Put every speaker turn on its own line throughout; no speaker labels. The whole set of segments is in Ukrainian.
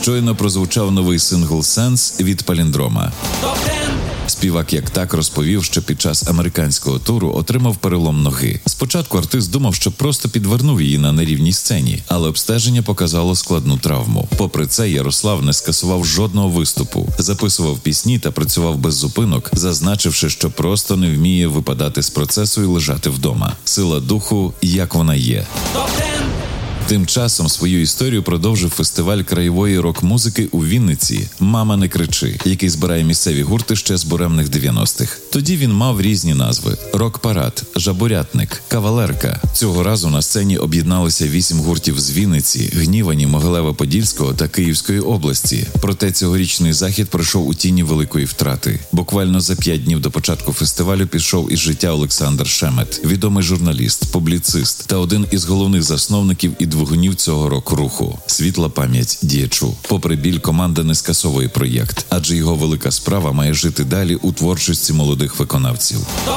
Щойно прозвучав новий сингл «Сенс» від Паліндрома. Співак як так розповів, що під час американського туру отримав перелом ноги. Спочатку артист думав, що просто підвернув її на нерівній сцені, але обстеження показало складну травму. Попри це, Ярослав не скасував жодного виступу, записував пісні та працював без зупинок, зазначивши, що просто не вміє випадати з процесу і лежати вдома. Сила духу, як вона є. Тим часом свою історію продовжив фестиваль краєвої рок-музики у Вінниці «Мама, не кричи», який збирає місцеві гурти ще з буремних 90-х. Тоді він мав різні назви – «Рок-парад», «Жабурятник», «Кавалерка». Цього разу на сцені об'єдналися 8 гуртів з Вінниці, Гнівані, Могилева-Подільського та Київської області. Проте цьогорічний захід пройшов у тіні великої втрати. Буквально за 5 днів до початку фестивалю пішов із життя Олександр Шемет, відомий журналіст, публіцист та один із головних засновників і двигунів цього рок-руху. Світла пам'ять діячу. Попри біль, команда не скасовує проєкт, адже його велика справа має жити далі у творчості молодих виконавців.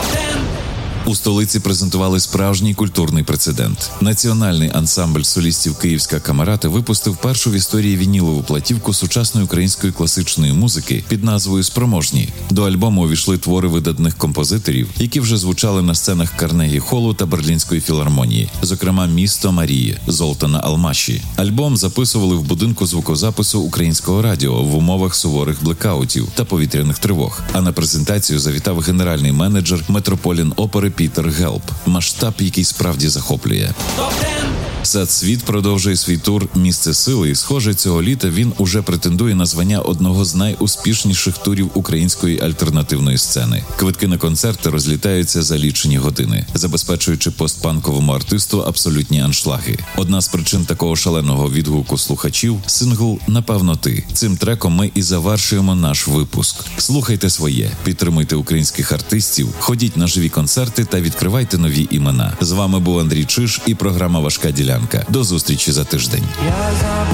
У столиці презентували справжній культурний прецедент. Національний ансамбль солістів «Київська камерата» випустив першу в історії вінілову платівку сучасної української класичної музики під назвою «Спроможні». До альбому увійшли твори видатних композиторів, які вже звучали на сценах Карнегі-холу та Берлінської філармонії, зокрема «Місто Марії» Золтана Алмаші. Альбом записували в будинку звукозапису Українського радіо в умовах суворих блекаутів та повітряних тривог. А на презентацію завітав генеральний менеджер Метрополін-опери Пітер Гелп. Масштаб, який справді захоплює. Сад-світ продовжує свій тур «Місце сили» і, схоже, цього літа він уже претендує на звання одного з найуспішніших турів української альтернативної сцени. Квитки на концерти розлітаються за лічені години, забезпечуючи постпанковому артисту абсолютні аншлаги. Одна з причин такого шаленого відгуку слухачів – сингл «Напевно ти». Цим треком ми і завершуємо наш випуск. Слухайте своє, підтримуйте українських артистів, ходіть на живі концерти та відкривайте нові імена. З вами був Андрій Чиж і програма «Важка ділянка». До зустрічі за тиждень.